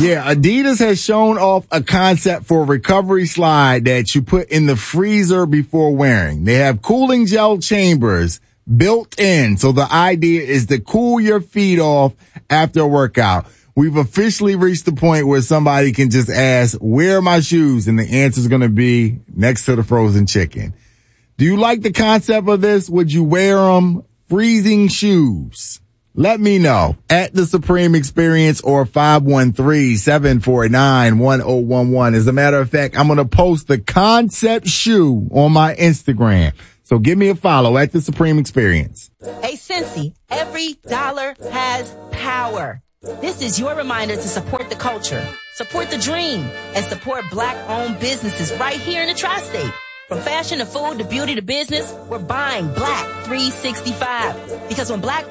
Yeah, Adidas has shown off a concept for a recovery slide that you put in the freezer before wearing. They have cooling gel chambers built in. So the idea is to cool your feet off after a workout. We've officially reached the point where somebody can just ask, where are my shoes? And the answer is going to be next to the frozen chicken. Do you like the concept of this? Would you wear them? Freezing shoes. Let me know at The Supreme Experience or 513-749-1011. As a matter of fact, I'm going to post the concept shoe on my Instagram. So give me a follow at The Supreme Experience. Hey, Cincy, every dollar has power. This is your reminder to support the culture, support the dream, and support Black-owned businesses right here in the Tri-State. From fashion to food to beauty to business, we're buying Black 365. Because when Black